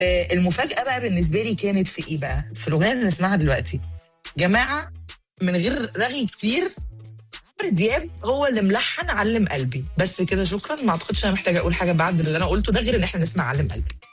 المفاجاه بقى بالنسبه لي كانت في ايه بقى؟ في الاغنيه اللي نسمعها دلوقتي. جماعه، من غير رغي كتير، عمرو دياب هو اللي ملحن علم قلبي. بس كده، شكرا. ما اعتقدش انا محتاجه اقول حاجه بعد اللي انا قلته ده غير ان احنا نسمع علم قلبي.